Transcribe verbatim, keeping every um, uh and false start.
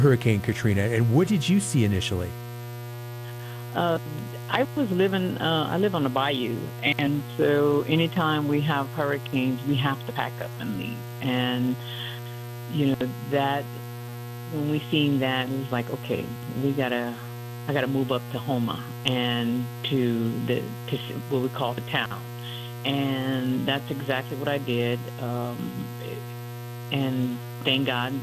Hurricane Katrina, and what did you see initially? Uh, I was living, uh, I live on the bayou, and so anytime we have hurricanes, we have to pack up and leave. And, you know, that, when we seen that, it was like, okay, we gotta, I gotta move up to Homa and to the, to s- what we call the town. And that's exactly what I did. Um, and thank God